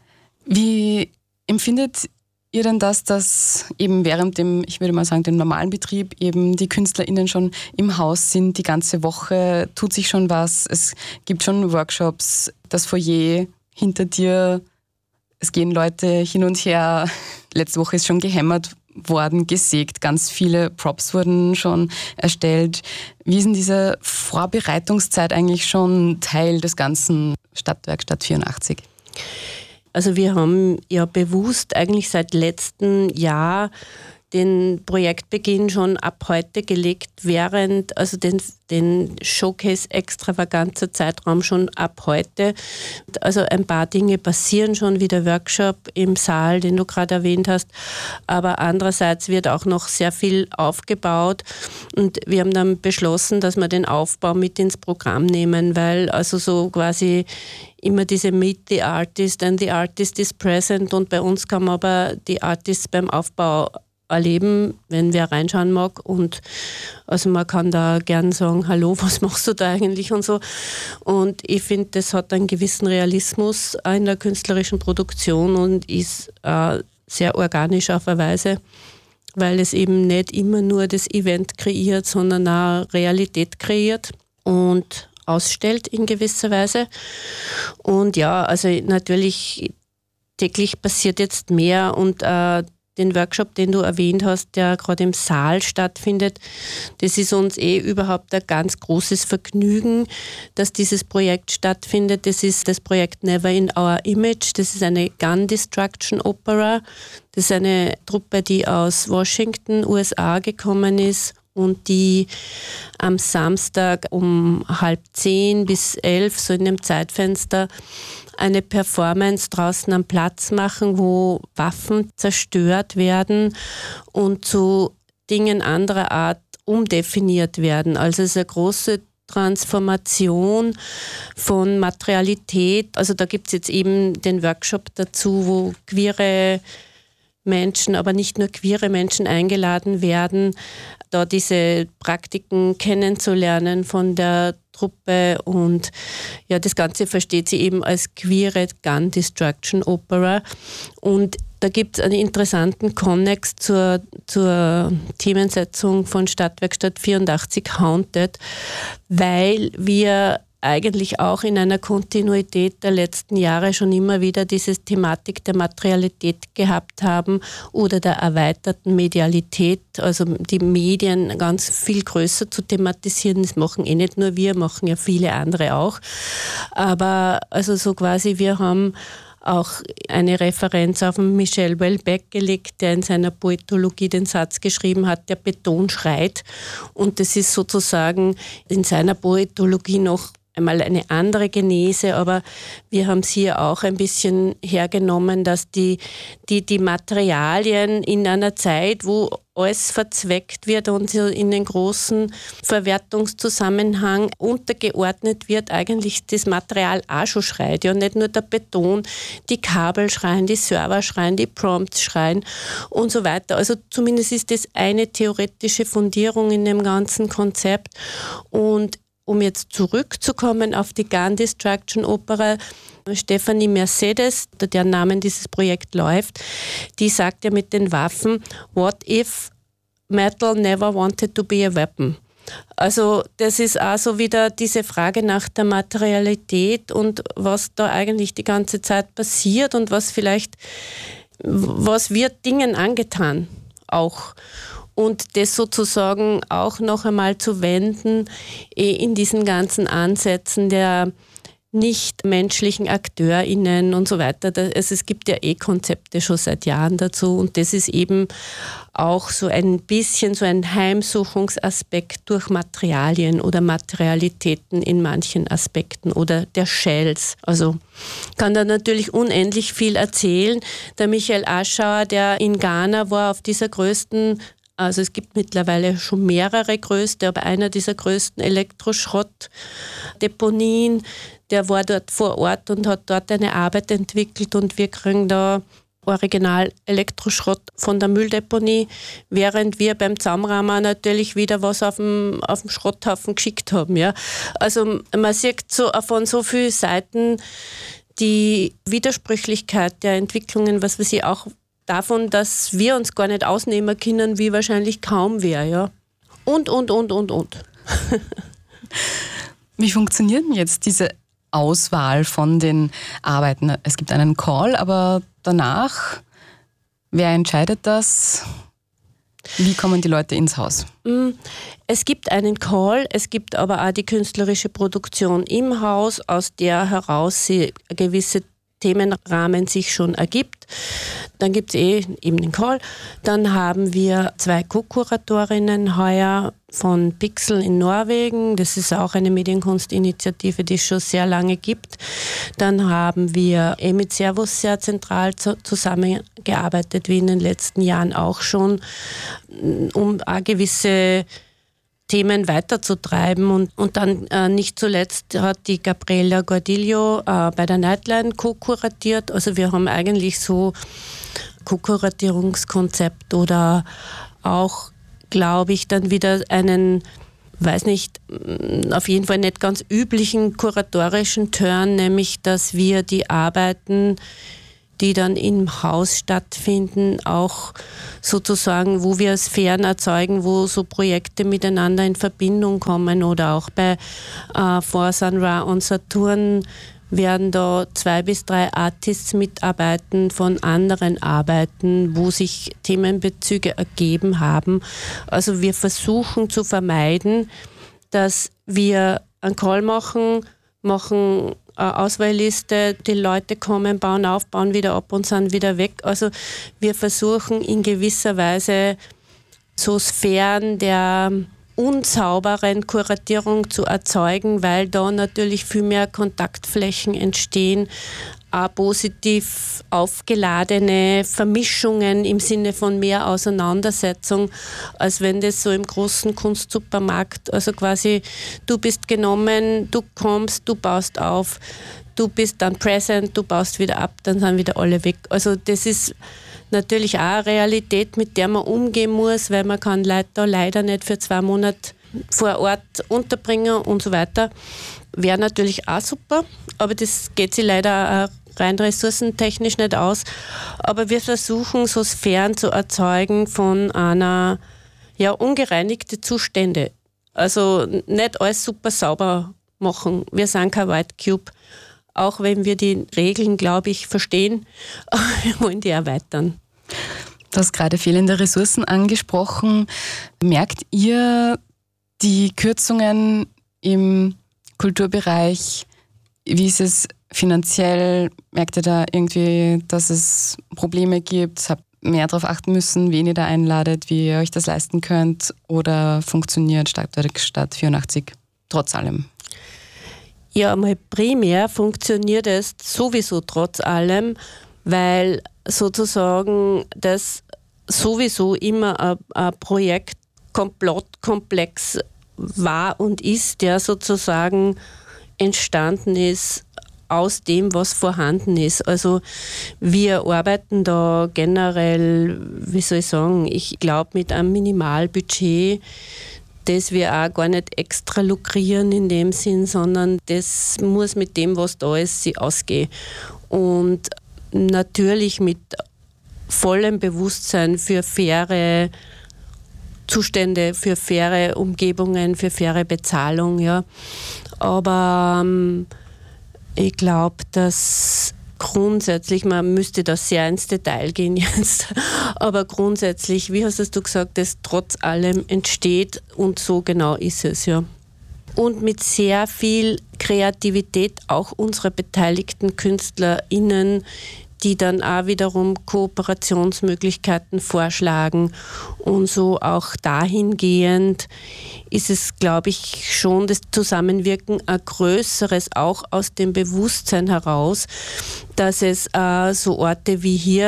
I: Wie empfindet ihr denn das, dass eben während dem, ich würde mal sagen, dem normalen Betrieb eben die KünstlerInnen schon im Haus sind, die ganze Woche, tut sich schon was, es gibt schon Workshops, das Foyer hinter dir, es gehen Leute hin und her, letzte Woche ist schon gehämmert worden, gesägt, ganz viele Props wurden schon erstellt. Wie ist denn diese Vorbereitungszeit eigentlich schon Teil des ganzen Stadtwerkstatt 84?
H: Also wir haben ja bewusst eigentlich seit letztem Jahr den Projektbeginn schon ab heute gelegt, während also den Showcase extravaganzer Zeitraum schon ab heute. Also ein paar Dinge passieren schon, wie der Workshop im Saal, den du gerade erwähnt hast, aber andererseits wird auch noch sehr viel aufgebaut und wir haben dann beschlossen, dass wir den Aufbau mit ins Programm nehmen, weil also so quasi immer diese Meet the Artist and the Artist is present und bei uns kann man aber die Artists beim Aufbau erleben, wenn wer reinschauen mag und also man kann da gern sagen, hallo, was machst du da eigentlich und so und ich finde, das hat einen gewissen Realismus in der künstlerischen Produktion und ist sehr organisch auf eine Weise, weil es eben nicht immer nur das Event kreiert, sondern auch Realität kreiert und ausstellt in gewisser Weise und ja, also natürlich täglich passiert jetzt mehr und den Workshop, den du erwähnt hast, der gerade im Saal stattfindet, das ist uns überhaupt ein ganz großes Vergnügen, dass dieses Projekt stattfindet. Das ist das Projekt Never in Our Image. Das ist eine Gun Destruction Opera. Das ist eine Truppe, die aus Washington, USA gekommen ist und die am Samstag um 9:30 bis 11, so in dem Zeitfenster, eine Performance draußen am Platz machen, wo Waffen zerstört werden und zu Dingen anderer Art umdefiniert werden. Also es ist eine große Transformation von Materialität. Also da gibt es jetzt eben den Workshop dazu, wo queere Menschen, aber nicht nur queere Menschen eingeladen werden, da diese Praktiken kennenzulernen von der Truppe und ja, das Ganze versteht sie eben als queere Gun Destruction Opera und da gibt es einen interessanten Konnex zur Themensetzung von Stadtwerkstatt 84 Haunted, weil wir eigentlich auch in einer Kontinuität der letzten Jahre schon immer wieder diese Thematik der Materialität gehabt haben oder der erweiterten Medialität, also die Medien ganz viel größer zu thematisieren. Das machen nicht nur wir, machen ja viele andere auch. Aber also so quasi, wir haben auch eine Referenz auf den Michel Houellebecq gelegt, der in seiner Poetologie den Satz geschrieben hat, der Beton schreit. Und das ist sozusagen in seiner Poetologie noch einmal eine andere Genese, aber wir haben es hier auch ein bisschen hergenommen, dass die Materialien in einer Zeit, wo alles verzweckt wird und in den großen Verwertungszusammenhang untergeordnet wird, eigentlich das Material auch schon schreit. Ja, nicht nur der Beton, die Kabel schreien, die Server schreien, die Prompts schreien und so weiter. Also zumindest ist das eine theoretische Fundierung in dem ganzen Konzept. Und um jetzt zurückzukommen auf die Gun Destruction Opera, Stephanie Mercedes, deren Namen dieses Projekt läuft, die sagt ja mit den Waffen, what if metal never wanted to be a weapon? Also das ist auch so wieder diese Frage nach der Materialität und was da eigentlich die ganze Zeit passiert und was wird Dingen angetan auch. Und das sozusagen auch noch einmal zu wenden in diesen ganzen Ansätzen der nicht-menschlichen AkteurInnen und so weiter. Also es gibt ja Konzepte schon seit Jahren dazu und das ist eben auch so ein bisschen so ein Heimsuchungsaspekt durch Materialien oder Materialitäten in manchen Aspekten oder der Shells. Also kann da natürlich unendlich viel erzählen. Der Michael Aschauer, der in Ghana war, auf dieser größten Also es gibt mittlerweile schon mehrere größte, aber einer dieser größten Elektroschrottdeponien, der war dort vor Ort und hat dort eine Arbeit entwickelt und wir kriegen da Original Elektroschrott von der Mülldeponie, während wir beim Zusammenrahmen natürlich wieder was auf dem Schrotthaufen geschickt haben. Ja. Also man sieht so von so vielen Seiten die Widersprüchlichkeit der Entwicklungen, was weiß ich, auch davon, dass wir uns gar nicht ausnehmen können, wie wahrscheinlich kaum wer. Ja. Und.
I: Wie funktioniert denn jetzt diese Auswahl von den Arbeiten? Es gibt einen Call, aber danach, wer entscheidet das? Wie kommen die Leute ins Haus?
H: Es gibt einen Call, es gibt aber auch die künstlerische Produktion im Haus, aus der heraus gewisse Themenrahmen sich schon ergibt. Dann gibt es eben den Call. Dann haben wir 2 Co-Kuratorinnen heuer von Pixel in Norwegen. Das ist auch eine Medienkunstinitiative, die es schon sehr lange gibt. Dann haben wir mit Servus sehr zentral zusammengearbeitet, wie in den letzten Jahren auch schon, um auch gewisse Themen weiterzutreiben. Und dann nicht zuletzt hat die Gabriela Gordillo bei der Nightline co-kuratiert. Also wir haben eigentlich so Co-Kuratierungskonzept oder auch, glaube ich, dann wieder einen, weiß nicht, auf jeden Fall nicht ganz üblichen kuratorischen Turn, nämlich dass wir die Arbeiten, die dann im Haus stattfinden, auch sozusagen, wo wir Sphären erzeugen, wo so Projekte miteinander in Verbindung kommen, oder auch bei For Sun Ra und Saturn werden da 2 bis 3 Artists mitarbeiten von anderen Arbeiten, wo sich Themenbezüge ergeben haben. Also wir versuchen zu vermeiden, dass wir einen Call machen eine Auswahlliste, die Leute kommen, bauen auf, bauen wieder ab und sind wieder weg. Also wir versuchen in gewisser Weise so Sphären der unsauberen Kuratierung zu erzeugen, weil da natürlich viel mehr Kontaktflächen entstehen, positiv aufgeladene Vermischungen im Sinne von mehr Auseinandersetzung, als wenn das so im großen Kunstsupermarkt, also quasi du bist genommen, du kommst, du baust auf, du bist dann present, du baust wieder ab, dann sind wieder alle weg. Also das ist natürlich auch eine Realität, mit der man umgehen muss, weil man kann Leute da leider nicht für 2 Monate vor Ort unterbringen und so weiter. Wäre natürlich auch super, aber das geht sich leider auch rein ressourcentechnisch nicht aus. Aber wir versuchen, so Sphären zu erzeugen von einer ungereinigte Zustände. Also nicht alles super sauber machen. Wir sind kein White Cube, auch wenn wir die Regeln, glaube ich, verstehen. Aber wir wollen die erweitern.
I: Du hast gerade fehlende Ressourcen angesprochen. Merkt ihr die Kürzungen im Kulturbereich? Wie ist es finanziell? Merkt ihr da irgendwie, dass es Probleme gibt? Habt ihr mehr darauf achten müssen, wen ihr da einladet, wie ihr euch das leisten könnt? Oder funktioniert Stadtwerkstatt 84 trotz allem?
H: Ja, mal primär funktioniert es sowieso trotz allem, weil sozusagen das sowieso immer ein Projektkomplex war und ist, der sozusagen entstanden ist aus dem, was vorhanden ist. Also wir arbeiten da generell, wie soll ich sagen, ich glaube mit einem Minimalbudget, das wir auch gar nicht extra lukrieren in dem Sinn, sondern das muss mit dem, was da ist, sich ausgehen. Und natürlich mit vollem Bewusstsein für faire Zustände, für faire Umgebungen, für faire Bezahlung. Ja. Aber ich glaube, dass grundsätzlich, man müsste da sehr ins Detail gehen jetzt, aber grundsätzlich, wie hast du gesagt, das trotz allem entsteht und so genau ist es, ja. Und mit sehr viel Kreativität auch unserer beteiligten KünstlerInnen, die dann auch wiederum Kooperationsmöglichkeiten vorschlagen. Und so auch dahingehend ist es, glaube ich, schon das Zusammenwirken ein größeres, auch aus dem Bewusstsein heraus, dass es so Orte wie hier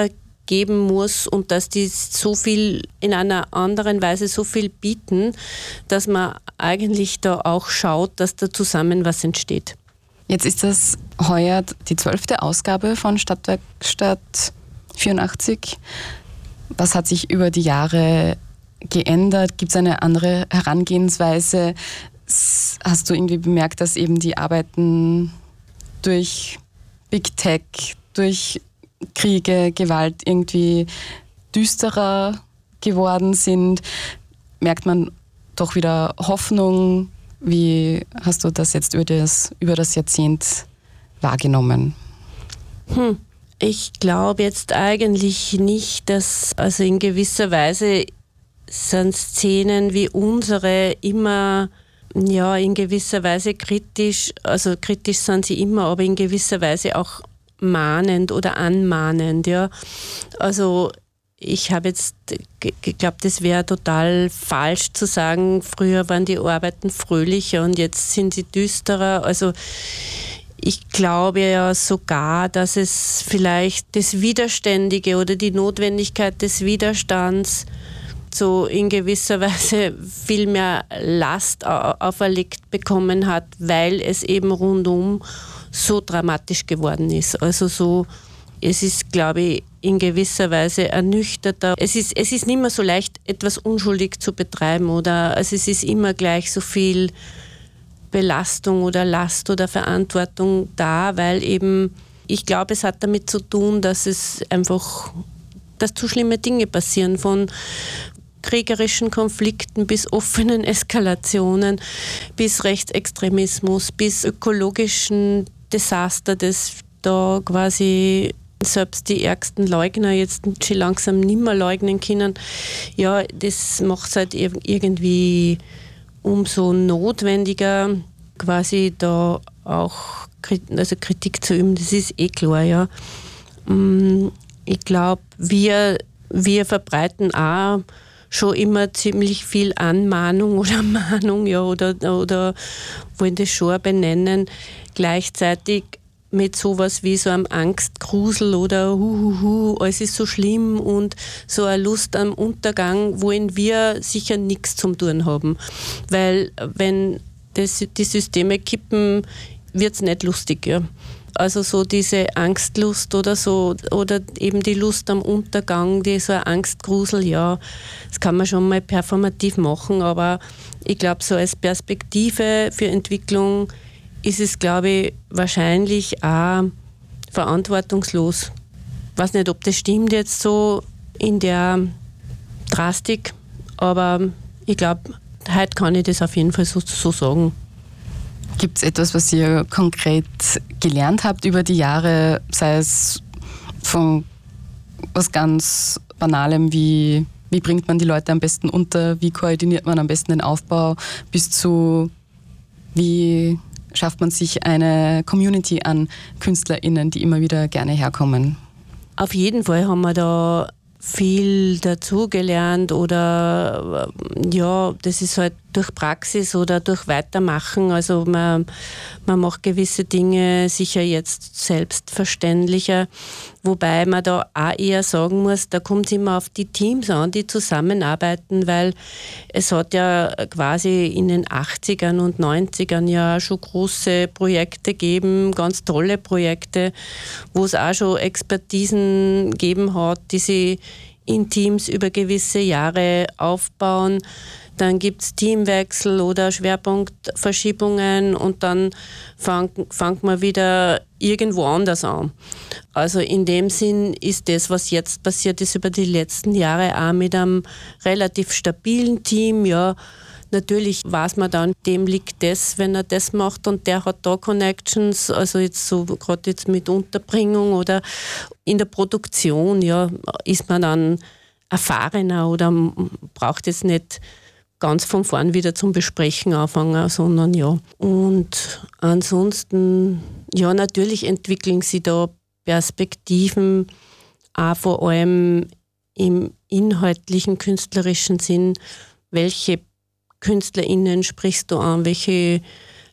H: geben muss und dass die so viel in einer anderen Weise so viel bieten, dass man eigentlich da auch schaut, dass da zusammen was entsteht.
I: Jetzt ist das heuer die 12. Ausgabe von Stadtwerkstatt 84. Was hat sich über die Jahre geändert? Gibt es eine andere Herangehensweise? Hast du irgendwie bemerkt, dass eben die Arbeiten durch Big Tech, durch Kriege, Gewalt irgendwie düsterer geworden sind? Merkt man doch wieder Hoffnung? Wie hast du das jetzt über das Jahrzehnt wahrgenommen?
H: Ich glaube jetzt eigentlich nicht, dass, also in gewisser Weise sind Szenen wie unsere immer, ja, in gewisser Weise kritisch, also kritisch sind sie immer, aber in gewisser Weise auch mahnend oder anmahnend, ja. Also ich habe jetzt geglaubt, das wäre total falsch zu sagen, früher waren die Arbeiten fröhlicher und jetzt sind sie düsterer. Also ich glaube ja sogar, dass es vielleicht das Widerständige oder die Notwendigkeit des Widerstands so in gewisser Weise viel mehr Last auferlegt bekommen hat, weil es eben rundum so dramatisch geworden ist. Also so, es ist, glaube ich, in gewisser Weise ernüchterter. Es ist nicht mehr so leicht, etwas unschuldig zu betreiben, oder also es ist immer gleich so viel Belastung oder Last oder Verantwortung da, weil eben, ich glaube, es hat damit zu tun, dass zu schlimme Dinge passieren, von kriegerischen Konflikten bis offenen Eskalationen, bis Rechtsextremismus, bis ökologischen Desaster, das da quasi selbst die ärgsten Leugner jetzt schon langsam nicht mehr leugnen können. Ja, das macht es halt irgendwie umso notwendiger, quasi da auch Kritik zu üben. Das ist eh klar, ja. Ich glaube, wir verbreiten auch schon immer ziemlich viel Anmahnung oder Mahnung, ja, oder wollen das schon benennen. Gleichzeitig mit sowas wie so einem Angstgrusel oder alles ist so schlimm und so eine Lust am Untergang wollen wir sicher nichts zum tun haben. Weil wenn die Systeme kippen, wird es nicht lustig. Ja. Also so diese Angstlust oder so, oder eben die Lust am Untergang, so ein Angstgrusel, ja, das kann man schon mal performativ machen, aber ich glaube, so als Perspektive für Entwicklung ist es, glaube ich, wahrscheinlich auch verantwortungslos. Ich weiß nicht, ob das stimmt jetzt so in der Drastik, aber ich glaube, heute kann ich das auf jeden Fall so sagen.
I: Gibt es etwas, was ihr konkret gelernt habt über die Jahre, sei es von was ganz Banalem wie bringt man die Leute am besten unter, wie koordiniert man am besten den Aufbau, bis zu wie schafft man sich eine Community an KünstlerInnen, die immer wieder gerne herkommen?
H: Auf jeden Fall haben wir da viel dazugelernt oder ja, das ist halt durch Praxis oder durch Weitermachen. Also man macht gewisse Dinge sicher jetzt selbstverständlicher, wobei man da auch eher sagen muss, da kommt es immer auf die Teams an, die zusammenarbeiten, weil es hat ja quasi in den 80ern und 90ern ja schon große Projekte gegeben, ganz tolle Projekte, wo es auch schon Expertisen gegeben hat, die sie in Teams über gewisse Jahre aufbauen. Dann gibt es Teamwechsel oder Schwerpunktverschiebungen und dann fängt man wieder irgendwo anders an. Also in dem Sinn ist das, was jetzt passiert ist über die letzten Jahre, auch mit einem relativ stabilen Team. Ja, natürlich weiß man dann, dem liegt das, wenn er das macht und der hat da Connections, also jetzt so gerade jetzt mit Unterbringung oder in der Produktion, ja, ist man dann erfahrener oder braucht jetzt nicht ganz von vorn wieder zum Besprechen anfangen, sondern ja. Und ansonsten, ja, natürlich entwickeln sie da Perspektiven, auch vor allem im inhaltlichen, künstlerischen Sinn. Welche KünstlerInnen sprichst du an? Welche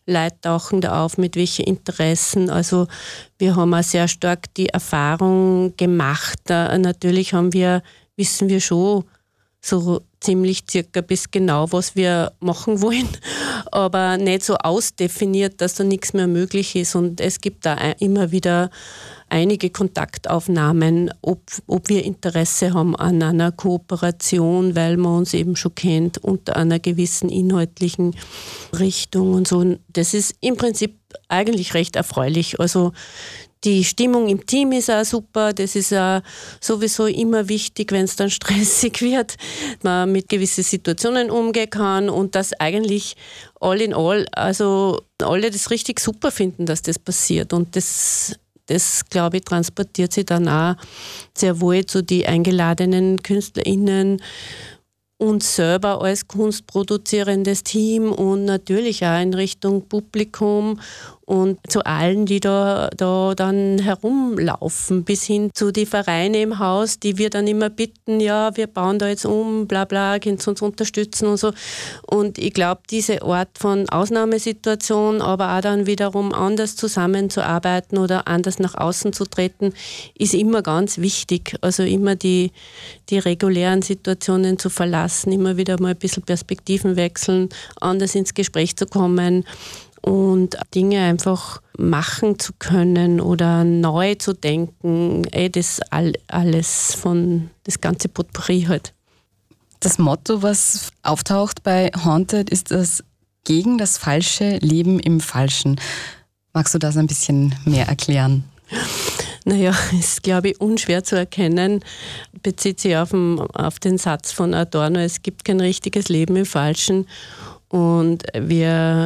H: Leute tauchen da auf, mit welchen Interessen. Also wir haben auch sehr stark die Erfahrung gemacht. Natürlich wissen wir schon so ziemlich circa bis genau, was wir machen wollen, aber nicht so ausdefiniert, dass da nichts mehr möglich ist. Und es gibt da immer wieder einige Kontaktaufnahmen, ob wir Interesse haben an einer Kooperation, weil man uns eben schon kennt, unter einer gewissen inhaltlichen Richtung und so. Das ist im Prinzip eigentlich recht erfreulich. Also die Stimmung im Team ist auch super, das ist auch sowieso immer wichtig, wenn es dann stressig wird, man mit gewissen Situationen umgehen kann und dass eigentlich all in all, also alle das richtig super finden, dass das passiert und das glaube ich, transportiert sich dann auch sehr wohl zu die eingeladenen KünstlerInnen und selber als kunstproduzierendes Team und natürlich auch in Richtung Publikum und zu allen, die da dann herumlaufen, bis hin zu den Vereinen im Haus, die wir dann immer bitten, ja, wir bauen da jetzt um, bla bla, könnt ihr uns unterstützen und so. Und ich glaube, diese Art von Ausnahmesituation, aber auch dann wiederum anders zusammenzuarbeiten oder anders nach außen zu treten, ist immer ganz wichtig. Also immer die regulären Situationen zu verlassen, immer wieder mal ein bisschen Perspektiven wechseln, anders ins Gespräch zu kommen und Dinge einfach machen zu können oder neu zu denken, das alles von das ganze Potpourri halt.
I: Das Motto, was auftaucht bei Haunted, ist das gegen das falsche Leben im Falschen. Magst du das ein bisschen mehr erklären?
H: Naja, ist, glaube ich, unschwer zu erkennen, bezieht sich auf den Satz von Adorno, es gibt kein richtiges Leben im Falschen und wir